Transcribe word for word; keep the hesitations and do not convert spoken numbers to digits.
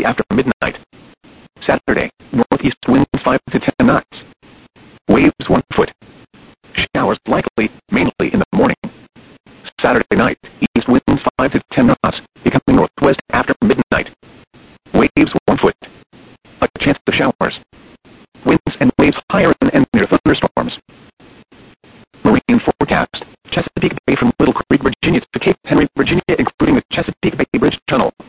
after midnight. Saturday, northeast winds five to ten knots. Waves one foot. Showers likely, mainly in the morning. Saturday night, east winds five to ten knots, becoming northwest after midnight. Waves one foot. A chance of showers. Winds and waves higher and near thunderstorms. Marine forecast. Chesapeake Bay from Little Creek, Virginia to Cape Henry, Virginia, including the Chesapeake Bay Bridge Tunnel.